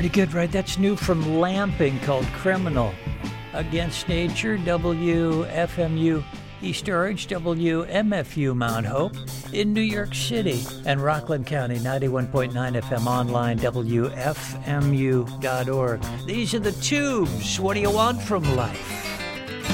Pretty good, right? That's new from Lamping called Criminal. Against Nature, WFMU East Orange, WMFU Mount Hope in New York City, and Rockland County, 91.9 FM online, WFMU.org. These are the Tubes. What do you want from life?